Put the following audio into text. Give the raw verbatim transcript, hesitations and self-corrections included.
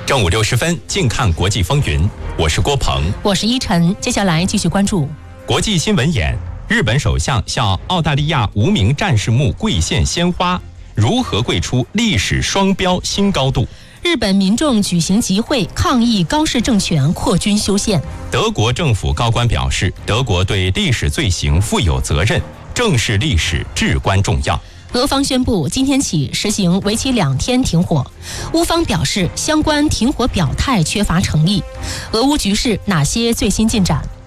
正午六十分，静看国际风云。我是郭鹏， 我是依晨。接下来继续关注国际新闻眼。日本首相向澳大利亚无名战士墓跪献鲜花，如何跪出历史双标新高度？ 日本民众举行集会抗议高市政权扩军修宪。 德国政府高官表示，德国对历史罪行负有责任，正视历史至关重要。 俄方宣布今天起实行为期两天停火，乌方表示相关停火表态缺乏诚意。俄乌局势哪些最新进展？